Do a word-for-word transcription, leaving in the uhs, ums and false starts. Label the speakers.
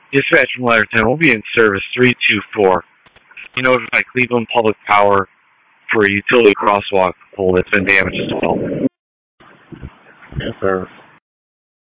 Speaker 1: Dispatch from Ladder ten, we'll be in service three two four. You notify Cleveland Public Power for a utility crosswalk pole that's been damaged as well.
Speaker 2: Yes, sir.